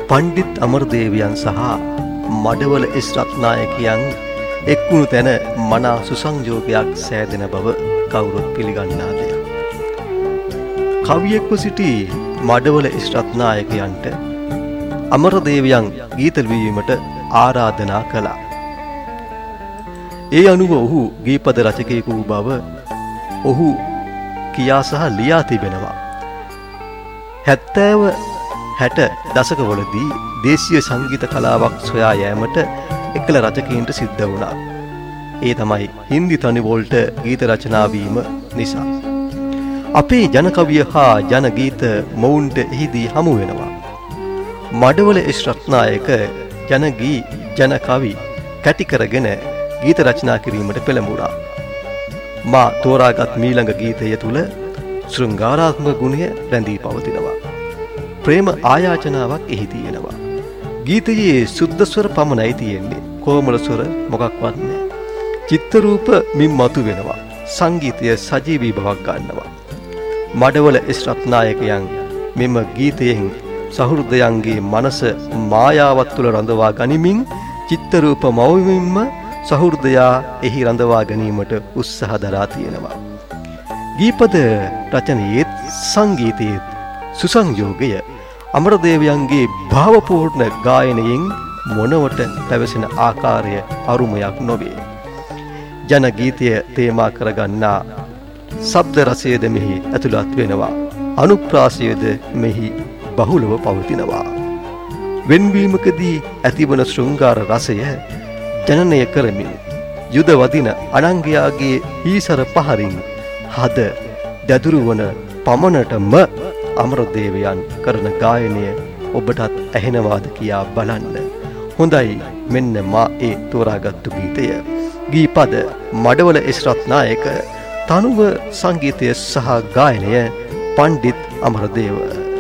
පණ්ඩිත් අමරදේවයන් සහ මඩවල එස් රත්නායකයන් එක්වුණු තැන මනා සුසංජෝගයක් සෑදෙන බව කවුරුත් පිළිගන්නා දෙයක්. කවියෙක්ව සිටි මඩවල එස් රත්නායකයන්ට අමරදේවයන් ගීත ලිවීමට ආරාධනා කළා. ඒ අනුව ඔහු ගීපද රචකයෙකු වූ බව ඔහු කියා සහ ලියා තිබෙනවා. 70-60 දශකවලදී දේශීය සංගීත කලාවක් සොයා යෑමට එකල රචකයින්ට සිද්ධ වුණා. ඒ තමයි හින්දි තනිවලට ගීත රචනා වීම නිසා. අපේ ජනකවිය හා ජනගීත මොවුන්ට එහිදී හමු වෙනවා. මඩවල එස් රත්නායක ජනගී ජනකවි කැටි කරගෙන ගීත රචනා කිරීමට පෙළඹුණා. මා තෝරාගත් මීළඟ ගීතය තුල ශෘංගාරාත්මක ගුණය රැඳී පවතිනවා. ප්‍රේම ආයාචනාවක් එහි තියෙනවා. ගීතයේ සුද්ධ ස්වර පමණයි තියෙන්නේ. කොමල ස්වර මොකක්වත් නැහැ. චිත්‍රරූප මින් මතු වෙනවා. සංගීතය සජීවී බවක් ගන්නවා. මඩවල එස් රත්නායකයන් මෙම ගීතයෙන් සහෘදයන්ගේ මනස මායාවත් තුළ රඳවා ගනිමින් චිත්‍රරූප මවමින්ම සහෘදයා එහි රඳවා ගැනීමට උත්සාහ දරා තියෙනවා. ගීපද රචනයේත් සංගීතයේත් සුසංයෝගය අමරදේවයන්ගේ භාවපූර්ණ ගායනයෙන් මොනවට පැවසෙන ආකාරය අරුමයක් නොවේ. ජනගීතය තේමා කරගන්නා ශබ්ද රසයද මෙහි ඇතුළත් වෙනවා. අනුප්‍රාසයද මෙහි බහුලව පවතිනවා. වෙන්වීමකදී ඇතිවන ශෘංගාර රසය ජනනය කරමින් යුද වදින අනංගයාගේ ඊසර පහරින් හද දැදුරුවන පමණටම අමරදේවයන් කරන ගායනය ඔබටත් ඇහෙනවාද කියා බලන්න. හොඳයි, මෙන්න මා ඒ තෝරාගත්තු ගීතය. ගීපද මඩවල එස් රත්නායක, තනුව සංගීතය සහ ගායනය පණ්ඩිත් අමරදේව.